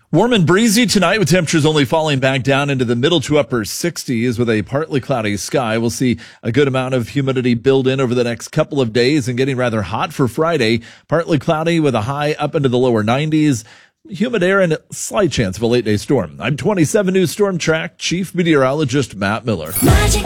Warm and breezy tonight with temperatures only falling back down into the middle to upper 60s with a partly cloudy sky. We'll see a good amount of humidity build in over the next couple of days and getting rather hot for Friday. Partly cloudy with a high up into the lower 90s. Humid air and a slight chance of a late day storm. I'm 27 News Storm Track Chief Meteorologist Matt Miller.